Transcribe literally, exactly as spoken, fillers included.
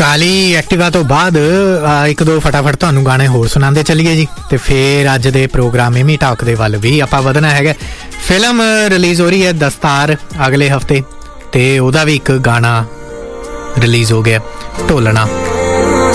ਕਾਲੀ Activa ਤੋਂ ਬਾਅਦ ਇੱਕ ਦੋ ਫਟਾਫਟ ਤੁਹਾਨੂੰ ਗਾਣੇ ਹੋਰ ਸੁਣਾਉਂਦੇ ਚੱਲੀਏ ਜੀ, ਤੇ ਫਿਰ ਅੱਜ ਦੇ ਪ੍ਰੋਗਰਾਮ ਇਮੀ ਟਾਕ ਦੇ ਵੱਲ ਵੀ ਆਪਾਂ ਵਧਣਾ ਹੈਗਾ। ਫਿਲਮ ਰਿਲੀਜ਼ ਹੋ ਰਹੀ ਹੈ ਦਸਤਾਰ ਅਗਲੇ ਹਫਤੇ, ਤੇ ਉਹਦਾ ਵੀ ਇੱਕ ਗਾਣਾ ਰਿਲੀਜ਼ ਹੋ ਗਿਆ, ਢੋਲਣਾ।